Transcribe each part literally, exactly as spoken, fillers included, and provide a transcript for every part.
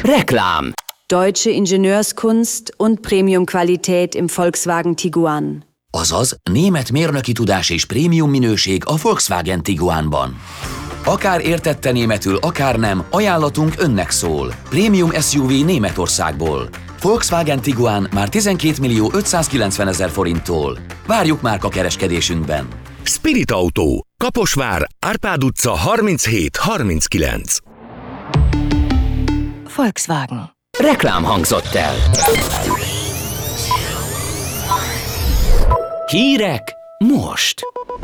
Reklám. Deutsche Ingenieurskunst und Premium-Qualität im Volkswagen Tiguan. Azaz, német mérnöki tudás és prémium minőség a Volkswagen Tiguanban. Akár értette németül, akár nem, ajánlatunk önnek szól. Prémium es u vé Németországból. Volkswagen Tiguan már tizenkét millió ötszázkilencvenezer forinttól. Várjuk márka kereskedésünkben. Spirit Auto, Kaposvár, Árpád utca harminchét harminckilenc. Volkswagen. Reklám hangzott el. Hírek most.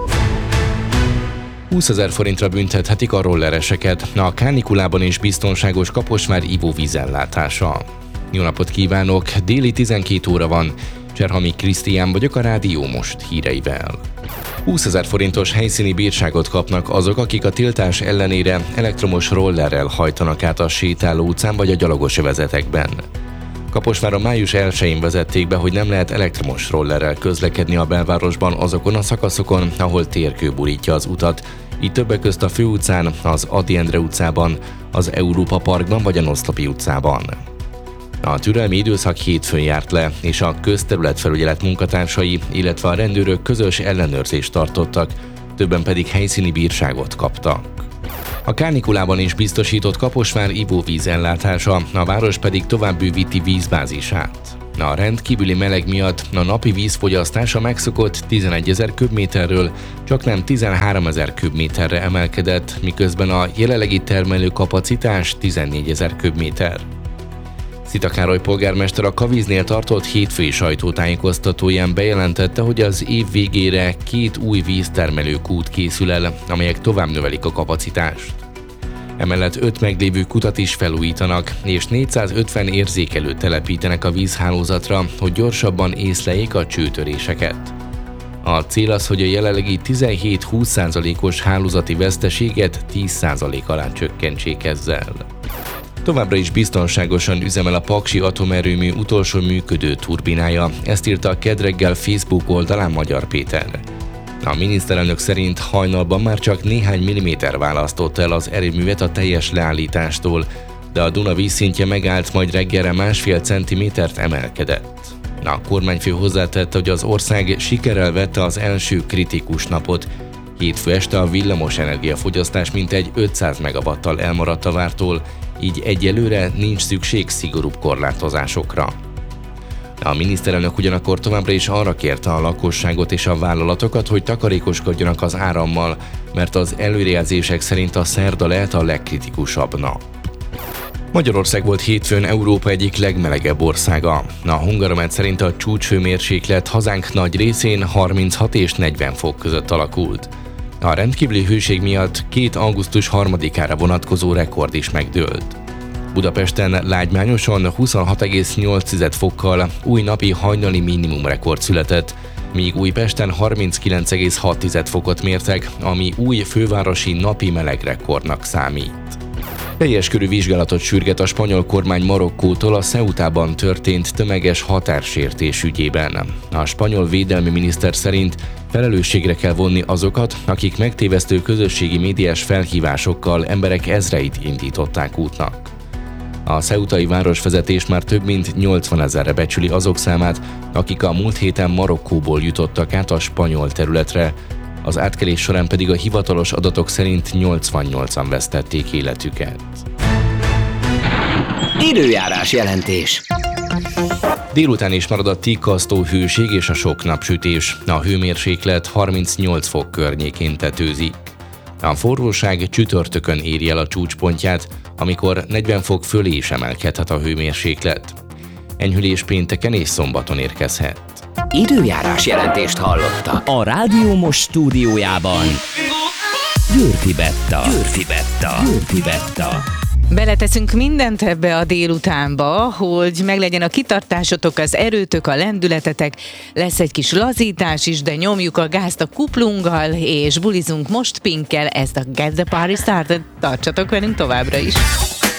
húszezer forintra büntethetik a rollereseket a kánikulában és biztonságos Kaposvár ivóvízellátása. Jó napot kívánok! Déli tizenkét óra van. Cserhami Krisztián vagyok a Rádió Most híreivel. húszezer forintos helyszíni bírságot kapnak azok, akik a tiltás ellenére elektromos rollerrel hajtanak át a sétáló utcán vagy a gyalogos övezetekben. Kaposváron május elsején vezették be, hogy nem lehet elektromos rollerrel közlekedni a belvárosban azokon a szakaszokon, ahol térkő borítja az utat, így többek közt a Főutcán, az Ady Endre utcában, az Európa Parkban vagy a Noszlopi utcában. A türelmi időszak hétfőn járt le, és a közterületfelügyelet munkatársai, illetve a rendőrök közös ellenőrzést tartottak, többen pedig helyszíni bírságot kaptak. A kánikulában is biztosított Kaposvár ivóvíz ellátása, a város pedig tovább bővíti vízbázisát. A rendkívüli meleg miatt a napi vízfogyasztása megszokott tizenegyezer köbméterről csaknem tizenháromezer köbméterre emelkedett, miközben a jelenlegi termelő kapacitás tizennégyezer köbméter. Szita Károly polgármester a Kavíznél tartott hétfői sajtótájékoztatóján bejelentette, hogy az év végére két új víztermelő kút készül el, amelyek tovább növelik a kapacitást. Emellett öt meglévő kutat is felújítanak, és négyszázötven érzékelőt telepítenek a vízhálózatra, hogy gyorsabban észleljék a csőtöréseket. A cél az, hogy a jelenlegi tizenhét-húsz százalékos hálózati veszteséget tíz százalék alá csökkentsék ezzel. Továbbra is biztonságosan üzemel a Paksi atomerőmű utolsó működő turbinája, ezt írta a Kedd reggel Facebook oldalán Magyar Péter. A miniszterelnök szerint hajnalban már csak néhány milliméter választott el az erőművet a teljes leállítástól, de a Duna vízszintje megállt, majd reggelre másfél centimétert emelkedett. A kormányfő hozzátette, hogy az ország sikerrel vette az első kritikus napot. Hétfő este a villamos energiafogyasztás mintegy ötszáz megawattal elmaradt a vártól, így egyelőre nincs szükség szigorúbb korlátozásokra. A miniszterelnök ugyanakkor továbbra is arra kérte a lakosságot és a vállalatokat, hogy takarékoskodjanak az árammal, mert az előrejelzések szerint a szerda lehet a legkritikusabb nap. Magyarország volt hétfőn Európa egyik legmelegebb országa. A Hungaromet szerint a csúcshőmérséklet hazánk nagy részén harminchat és negyven fok között alakult. A rendkívüli hőség miatt két augusztus harmadikára vonatkozó rekord is megdőlt. Budapesten lágymányosan huszonhat egész nyolc fokkal új napi hajnali minimum rekord született, míg Újpesten harminckilenc egész hat fokot mértek, ami új fővárosi napi melegrekordnak számít. Teljes körű vizsgálatot sürget a spanyol kormány Marokkótól a Ceutában történt tömeges határsértés ügyében. A spanyol védelmi miniszter szerint felelősségre kell vonni azokat, akik megtévesztő közösségi médiás felhívásokkal emberek ezreit indították útnak. A ceutai városvezetés már több mint nyolcvanezerre becsüli azok számát, akik a múlt héten Marokkóból jutottak át a spanyol területre, az átkelés során pedig a hivatalos adatok szerint nyolcvannyolcan vesztették életüket. Időjárás jelentés. Délután is marad a tikkasztó hőség és a sok napsütés. A hőmérséklet harmincnyolc fok környékén tetőzik. A forróság csütörtökön éri el a csúcspontját, amikor negyven fok fölé is emelkedhet a hőmérséklet. Enyhülés pénteken és szombaton érkezhet. Időjárás jelentést hallotta a Rádió Most stúdiójában. Győrfi Betta. Győrfi Betta. Győrfi Betta. Beleteszünk mindent ebbe a délutánba, hogy meglegyen a kitartásotok, az erőtök, a lendületetek. Lesz egy kis lazítás is, de nyomjuk a gázt a kuplunggal, és bulizunk most Pinkkel ezt a Get the Party Started. Tartsatok velünk továbbra is!